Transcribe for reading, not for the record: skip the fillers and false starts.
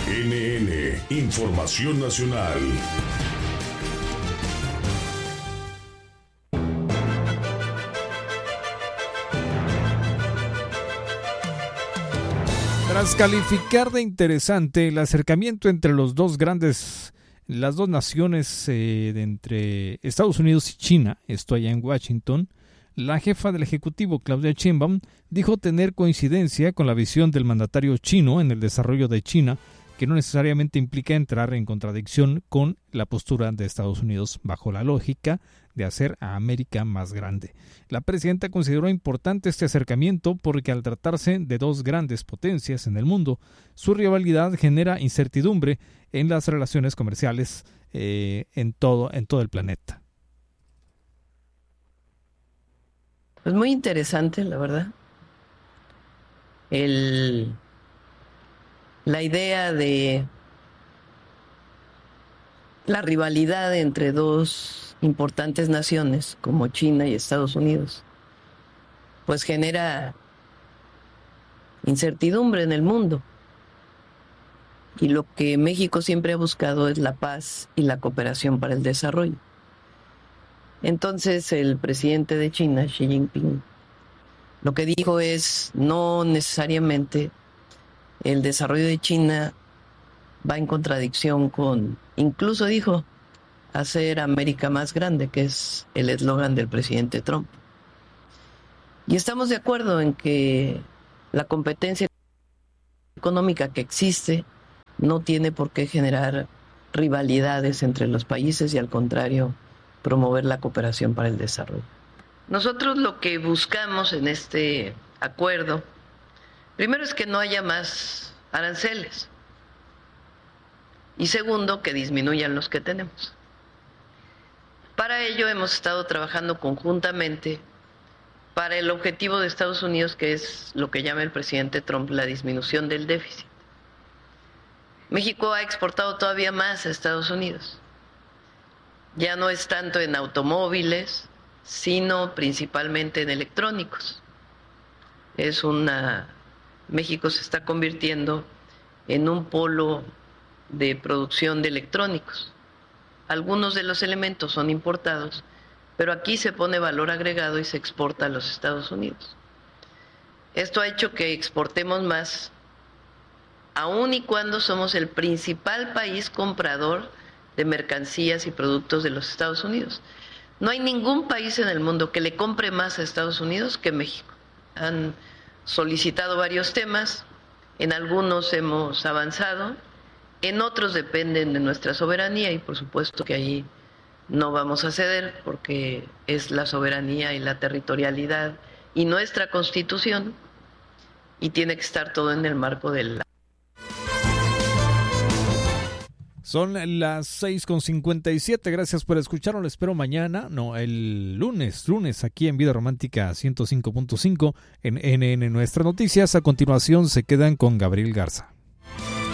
NN, Información Nacional. Tras calificar de interesante el acercamiento entre las dos naciones entre Estados Unidos y China, esto allá en Washington, la jefa del Ejecutivo, Claudia Sheinbaum, dijo tener coincidencia con la visión del mandatario chino en el desarrollo de China, que no necesariamente implica entrar en contradicción con la postura de Estados Unidos bajo la lógica de hacer a América más grande. La presidenta consideró importante este acercamiento porque al tratarse de dos grandes potencias en el mundo, su rivalidad genera incertidumbre en las relaciones comerciales en todo el planeta. Pues muy interesante, la verdad. La idea de la rivalidad entre dos importantes naciones como China y Estados Unidos, pues genera incertidumbre en el mundo. Y lo que México siempre ha buscado es la paz y la cooperación para el desarrollo. Entonces el presidente de China, Xi Jinping, lo que dijo es no necesariamente el desarrollo de China va en contradicción con, incluso dijo, hacer América más grande, que es el eslogan del presidente Trump. Y estamos de acuerdo en que la competencia económica que existe no tiene por qué generar rivalidades entre los países y al contrario, promover la cooperación para el desarrollo. Nosotros lo que buscamos en este acuerdo, primero es que no haya más aranceles y segundo, que disminuyan los que tenemos. Para ello hemos estado trabajando conjuntamente para el objetivo de Estados Unidos, que es lo que llama el presidente Trump la disminución del déficit. México ha exportado todavía más a Estados Unidos. Ya no es tanto en automóviles, sino principalmente en electrónicos. México se está convirtiendo en un polo de producción de electrónicos. Algunos de los elementos son importados, pero aquí se pone valor agregado y se exporta a los Estados Unidos. Esto ha hecho que exportemos más, aun y cuando somos el principal país comprador de mercancías y productos de los Estados Unidos. No hay ningún país en el mundo que le compre más a Estados Unidos que México. Han solicitado varios temas, en algunos hemos avanzado, en otros dependen de nuestra soberanía y por supuesto que ahí no vamos a ceder porque es la soberanía y la territorialidad y nuestra Constitución y tiene que estar todo en el marco de la... Son las 6:57. Gracias por escucharnos. Lo espero mañana, el lunes, aquí en Vida Romántica 105.5 en NN Nuestras Noticias. A continuación se quedan con Gabriel Garza.